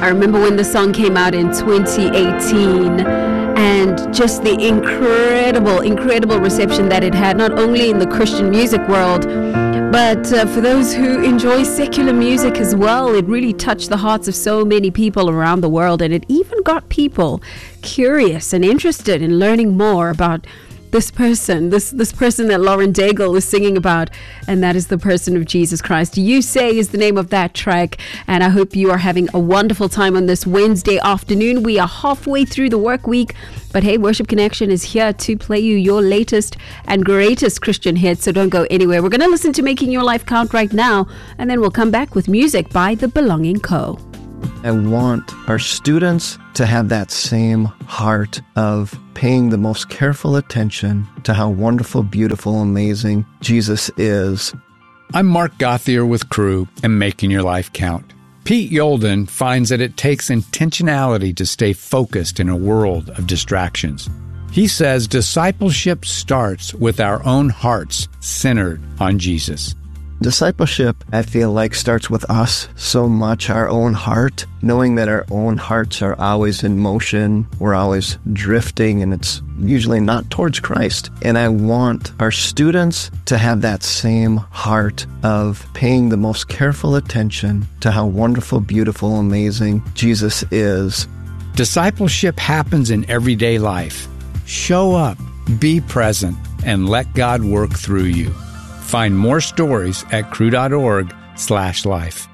I remember when the song came out in 2018 and just the incredible reception that it had, not only in the Christian music world, but for those who enjoy secular music as well. It really touched the hearts of so many people around the world, and it even got people curious and interested in learning more about this person that Lauren Daigle is singing about, and that is the person of Jesus Christ. You Say is the name of that track, and I hope you are having a wonderful time on this Wednesday afternoon. We are halfway through the work week, but hey, Worship Connection is here to play you your latest and greatest Christian hits, so don't go anywhere. We're going to listen to Making Your Life Count right now, and then we'll come back with music by The Belonging Co. I want our students to have that same heart of paying the most careful attention to how wonderful, beautiful, amazing Jesus is. I'm Mark Gauthier with Crew and Making Your Life Count. Pete Yolden finds that it takes intentionality to stay focused in a world of distractions. He says discipleship starts with our own hearts centered on Jesus. Discipleship, I feel like, starts with us so much, our own heart, knowing that our own hearts are always in motion, we're always drifting, and it's usually not towards Christ. And I want our students to have that same heart of paying the most careful attention to how wonderful, beautiful, amazing Jesus is. Discipleship happens in everyday life. Show up, be present, and let God work through you. Find more stories at cru.org/life.